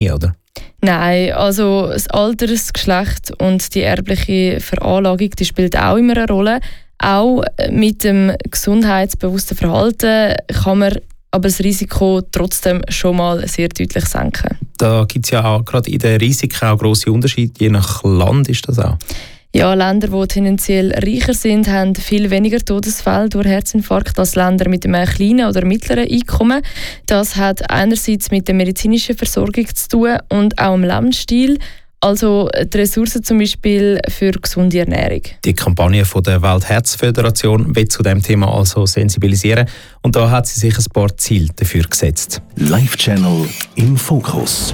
mehr, oder? Nein, also das Alter, das Geschlecht und die erbliche Veranlagung, die spielt auch immer eine Rolle. Auch mit dem gesundheitsbewussten Verhalten kann man aber das Risiko trotzdem schon mal sehr deutlich senken. Da gibt es ja auch gerade in den Risiken auch grosse Unterschiede, je nach Land ist das auch. Ja, Länder, die tendenziell reicher sind, haben viel weniger Todesfälle durch Herzinfarkt als Länder mit einem kleinen oder mittleren Einkommen. Das hat einerseits mit der medizinischen Versorgung zu tun und auch dem Lebensstil, also die Ressourcen zum Beispiel für gesunde Ernährung. Die Kampagne von der Weltherzföderation will zu diesem Thema also sensibilisieren und da hat sie sich ein paar Ziele dafür gesetzt. Live Channel im Fokus.